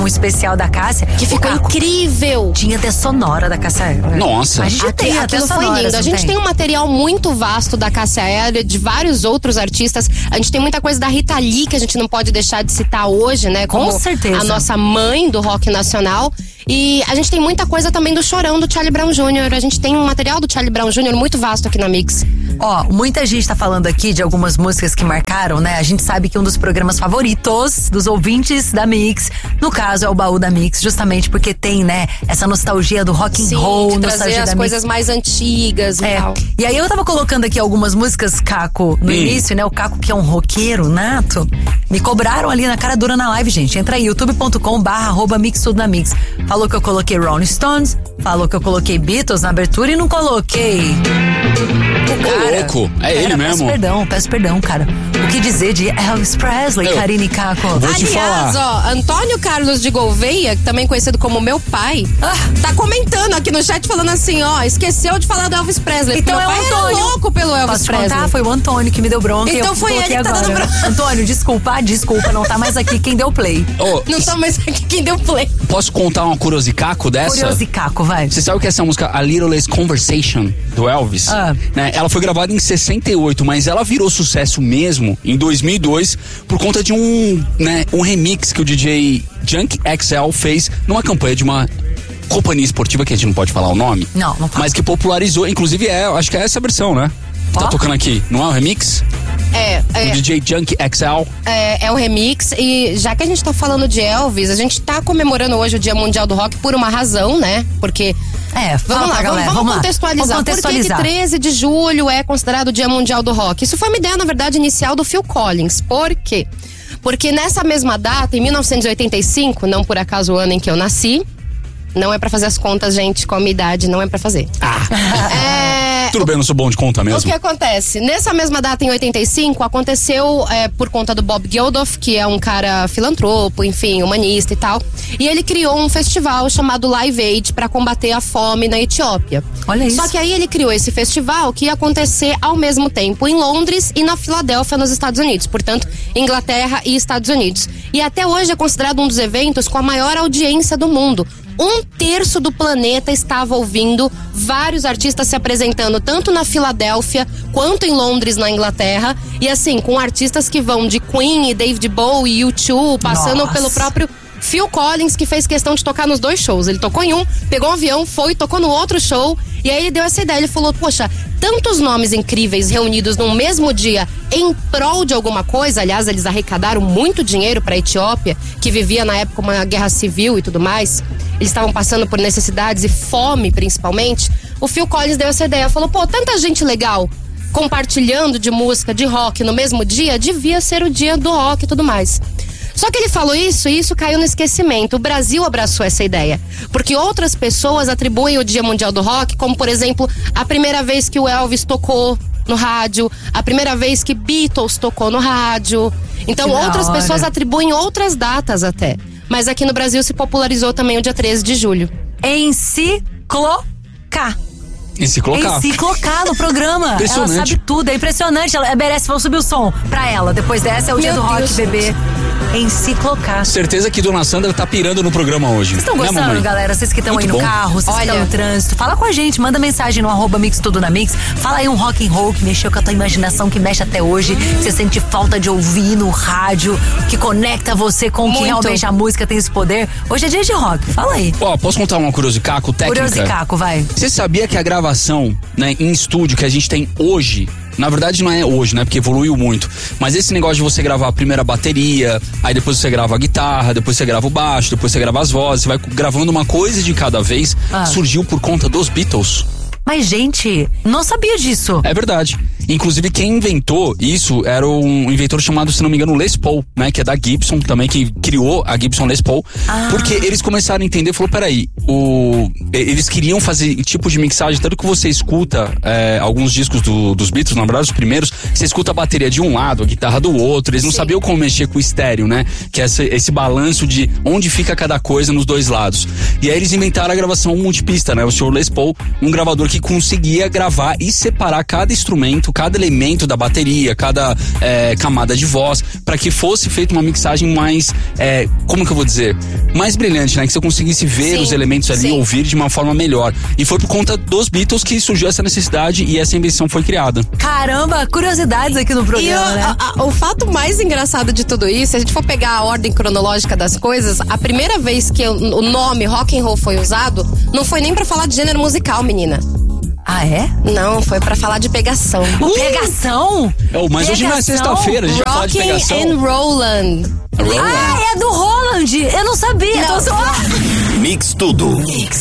um especial da Cássia. Que ficou incrível. Tinha até sonora da Cássia Eller. Nossa. A gente tem até Aquilo foi sonora, lindo. A gente tem um material muito vasto da Cássia Eller, de vários outros artistas. A gente tem muita coisa da Rita Lee que a gente não pode deixar de citar hoje, né? Com certeza. A nossa mãe do rock nacional. E a gente tem muita coisa também do Chorão, do Charlie Brown Jr. A gente tem um material do Charlie Brown Jr. muito vasto aqui na Mix. Ó, muita gente tá falando aqui de algumas músicas que marcaram, né? A gente sabe que um dos programas favoritos dos ouvintes da Mix, no caso, é o Baú da Mix, justamente porque tem, né, essa nostalgia do rock and roll, de nostalgia trazer as da coisas Mix. mais antigas e tal. E aí eu tava colocando aqui algumas músicas, Caco, no início, né? O Caco, que é um roqueiro nato, me cobraram ali na cara dura na live, gente. Entra aí, youtube.com/mix tudo na Mix. Falou que eu coloquei Rolling Stones, falou que eu coloquei Beatles na abertura e não coloquei o cara. Louco, é ele mesmo. Peço perdão, cara. O que dizer de Elvis Presley, Karine e Caco? Vou te Aliás, falar. ó, Antônio Carlos de Gouveia, também conhecido como meu pai, tá comentando aqui no chat falando assim, ó, esqueceu de falar do Elvis Presley. Então meu é o pai Antônio. Era louco pelo Elvis Posso te Presley. contar? Foi o Antônio que me deu bronca. Então e eu foi coloquei ele que tá agora. dando bronca. Antônio, desculpa, não tá mais aqui quem deu play. Oh, Não tá mais aqui quem deu play. posso contar uma curiosicaco dessa? Curiosicaco, vai. Você sabe que essa música, A Little Less Conversation, do Elvis, né, ela foi gravada em 68, mas ela virou sucesso mesmo em 2002 por conta de um remix que o DJ Junk XL fez numa campanha de uma companhia esportiva que a gente não pode falar o nome. Não fala. Mas que popularizou, inclusive acho que é essa versão, né? Tá tocando aqui, não é o remix? O DJ Junk XL. É o remix. E já que a gente tá falando de Elvis, a gente tá comemorando hoje o Dia Mundial do Rock por uma razão, né? Porque vamos lá, galera, vamos contextualizar. Por que 13 de julho é considerado o Dia Mundial do Rock? Isso foi uma ideia, na verdade, inicial do Phil Collins. Por quê? Porque nessa mesma data, em 1985, não por acaso o ano em que eu nasci, não é pra fazer as contas, gente, com a minha idade, não é pra fazer. Tudo bem, eu não sou bom de conta mesmo. O que acontece? Nessa mesma data, em 85, aconteceu por conta do Bob Geldof, que é um cara filantropo, enfim, humanista e tal. E ele criou um festival chamado Live Aid para combater a fome na Etiópia. Olha isso. Só que aí ele criou esse festival que ia acontecer ao mesmo tempo em Londres e na Filadélfia, nos Estados Unidos. Portanto, Inglaterra e Estados Unidos. E até hoje é considerado um dos eventos com a maior audiência do mundo. 1/3 do planeta estava ouvindo vários artistas se apresentando tanto na Filadélfia quanto em Londres, na Inglaterra, e assim, com artistas que vão de Queen e David Bowie, U2, passando pelo próprio Phil Collins, que fez questão de tocar nos 2 shows. Ele tocou em um, pegou um avião, foi, tocou no outro show, e aí ele deu essa ideia, ele falou, poxa, tantos nomes incríveis reunidos num mesmo dia em prol de alguma coisa. Aliás, eles arrecadaram muito dinheiro para a Etiópia, que vivia na época uma guerra civil e tudo mais. Eles estavam passando por necessidades e fome, principalmente. O Phil Collins deu essa ideia, falou, pô, tanta gente legal compartilhando de música, de rock no mesmo dia, devia ser o dia do rock e tudo mais. Só que ele falou isso e isso caiu no esquecimento. O Brasil abraçou essa ideia, porque outras pessoas atribuem o Dia Mundial do Rock, como por exemplo, a primeira vez que o Elvis tocou no rádio, a primeira vez que Beatles tocou no rádio. Então outras pessoas atribuem outras datas até. Mas aqui no Brasil se popularizou também o dia 13 de julho. Enciclocar no programa. Ela sabe tudo, é impressionante. Ela merece, vamos subir o som pra ela. Depois dessa é o Dia do Rock, bebê. Enciclocar. Certeza que Dona Sandra tá pirando no programa hoje. Vocês estão gostando, galera? Vocês que estão aí no carro, vocês que estão no trânsito, fala com a gente, manda mensagem no @mix tudo na Mix. Fala aí um rock and roll que mexeu com a tua imaginação, que mexe até hoje, que você sente falta de ouvir no rádio, que conecta você com o que realmente a música tem esse poder. Hoje é dia de rock, fala aí. Posso contar uma curiosidade técnica? Curiosidade, vai. Você sabia que a gravação, né, em estúdio que a gente tem hoje, na verdade não é hoje, né, porque evoluiu muito, mas esse negócio de você gravar a primeira bateria, aí depois você grava a guitarra, depois você grava o baixo, depois você grava as vozes, você vai gravando uma coisa de cada vez, surgiu por conta dos Beatles. Mas, gente, não sabia disso. É verdade. Inclusive, quem inventou isso era um inventor chamado, se não me engano, Les Paul, né? Que é da Gibson também, que criou a Gibson Les Paul. Porque eles começaram a entender, falou, peraí, eles queriam fazer tipo de mixagem, tanto que você escuta alguns discos dos Beatles, na verdade, os primeiros, você escuta a bateria de um lado, a guitarra do outro, eles não sabiam como mexer com o estéreo, né? Que é esse balanço de onde fica cada coisa nos dois lados. E aí eles inventaram a gravação multipista, né? O Sr. Les Paul, um gravador que conseguia gravar e separar cada instrumento, cada elemento da bateria, cada camada de voz, para que fosse feita uma mixagem mais, como que eu vou dizer, mais brilhante, né? Que você conseguisse ver os elementos ali, ouvir de uma forma melhor. E foi por conta dos Beatles que surgiu essa necessidade e essa invenção foi criada. Caramba, curiosidades aqui no programa, né? O fato mais engraçado de tudo isso, se a gente for pegar a ordem cronológica das coisas, a primeira vez que o nome rock and roll foi usado, não foi nem pra falar de gênero musical, menina. Ah, é? Não, foi pra falar de pegação. Pegação? Mas hoje não é sexta-feira, a gente vai falar de pegação. Rockin' and Roland. Ah, é do Roland. Eu não sabia. Não. Mix Tudo.